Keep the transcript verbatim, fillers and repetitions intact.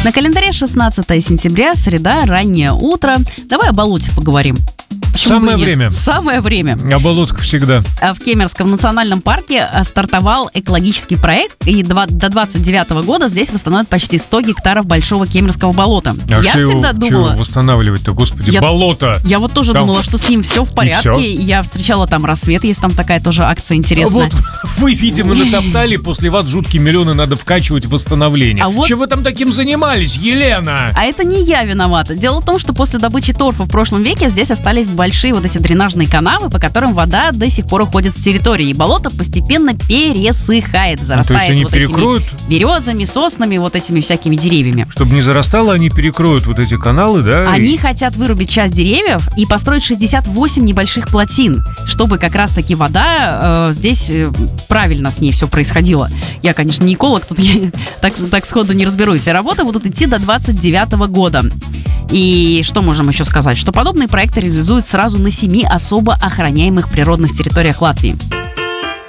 На календаре шестнадцатое сентября, среда, раннее утро. Давай о болоте поговорим. Почему Самое бы и нет? время. Самое время. А болотка всегда. В Кемеровском национальном парке стартовал экологический проект, и до двадцать девятого года здесь восстановят почти сто гектаров большого Кемеровского болота. А Я что его, всегда что думала... его восстанавливать-то, господи, Я- болото! Я вот тоже Там- думала, что с ним все в порядке. всё? Я встречала там «Рассвет», есть там такая тоже акция интересная. Вот вы, видимо, натоптали, после вас жуткие миллионы надо вкачивать в восстановление. А вот- Чем вы там таким занимались, Елена? А это не я виновата. Дело в том, что после добычи торфа в прошлом веке здесь остались большие вот эти дренажные канавы, по которым вода до сих пор уходит с территории. И болото постепенно пересыхает, зарастает они вот перекроют? этими березами, соснами, вот этими всякими деревьями. Чтобы не зарастало, они перекроют вот эти каналы, да? Они и- хотят вырубить часть деревьев и построить шестьдесят восемь небольших плотин, чтобы как раз-таки вода э, здесь э, правильно с ней все происходило. Я, конечно, не эколог, тут я так, так сходу не разберусь. И работы будут идти до двадцать девятого года. И что можем еще сказать? Что подобные проекты реализуют сразу на семи особо охраняемых природных территориях Латвии.